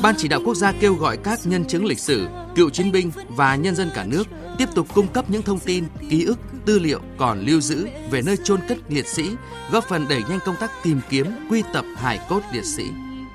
Ban Chỉ đạo Quốc gia kêu gọi các nhân chứng lịch sử, cựu chiến binh và nhân dân cả nước tiếp tục cung cấp những thông tin, ký ức, tư liệu còn lưu giữ về nơi chôn cất liệt sĩ, góp phần đẩy nhanh công tác tìm kiếm, quy tập hài cốt liệt sĩ.